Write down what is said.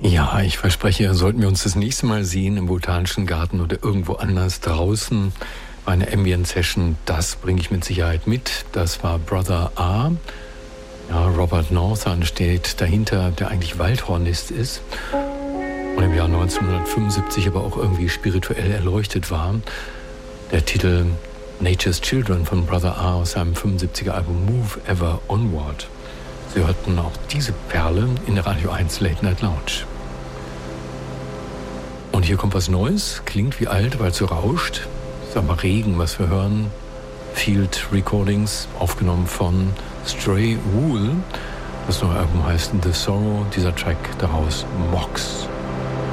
Ja, ich verspreche, sollten wir uns das nächste Mal sehen im Botanischen Garten oder irgendwo anders draußen, eine Ambient-Session, das bringe ich mit Sicherheit mit. Das war Brother A. Ja, Robert Northern steht dahinter, der eigentlich Waldhornist ist und im Jahr 1975 aber auch irgendwie spirituell erleuchtet war. Der Titel Nature's Children von Brother A aus seinem 75er Album Move Ever Onward. Sie hörten auch diese Perle in der Radio 1 Late Night Lounge. Und hier kommt was Neues, klingt wie alt, weil es so rauscht. Ist aber Regen, was wir hören. Field Recordings, aufgenommen von Stray Wool. Das neue Album heißt The Sorrow, dieser Track daraus Mox.